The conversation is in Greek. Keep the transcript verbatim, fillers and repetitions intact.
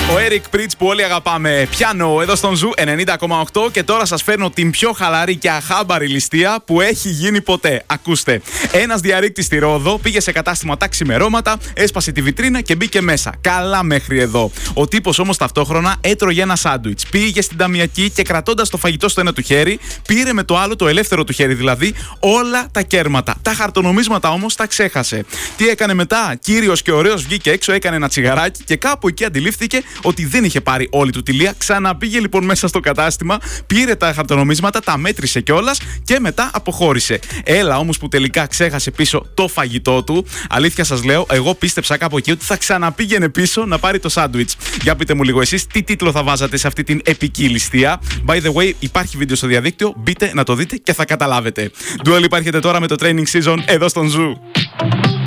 Ο Eric Pritch που όλοι αγαπάμε, πιάνο εδώ στον Ζου ενενήντα κόμμα οκτώ και τώρα σας φέρνω την πιο χαλαρή και αχάμπαρη ληστεία που έχει γίνει ποτέ. Ακούστε. Ένας διαρρήκτης στη Ρόδο πήγε σε κατάστημα τα ξημερώματα, έσπασε τη βιτρίνα και μπήκε μέσα. Καλά μέχρι εδώ. Ο τύπος όμως ταυτόχρονα έτρωγε ένα σάντουιτς. Πήγε στην ταμιακή και κρατώντας το φαγητό στο ένα του χέρι, πήρε με το άλλο, το ελεύθερο του χέρι δηλαδή, όλα τα κέρματα. Τα χαρτονομίσματα όμως τα ξέχασε. Τι έκανε μετά? Κύριος και ωραίος βγήκε έξω, έκανε ένα τσιγαράκι και κάπου εκεί αντιλήφθηκε ότι δεν είχε πάρει όλη του τη λία. Ξαναπήγε λοιπόν μέσα στο κατάστημα, πήρε τα χαρτονομίσματα, τα μέτρησε κιόλας και μετά αποχώρησε. Έλα όμως που τελικά ξέχασε πίσω το φαγητό του. Αλήθεια σας λέω, εγώ πίστεψα κάπου εκεί ότι θα ξαναπήγαινε πίσω να πάρει το σάντουιτς. Για πείτε μου λίγο εσείς τι τίτλο θα βάζατε σε αυτή την επική ληστεία. By the way, υπάρχει βίντεο στο διαδίκτυο, μπείτε να το δείτε και θα καταλάβετε. Dua Lipa έρχεται τώρα με το Training Season εδώ στον Ζου.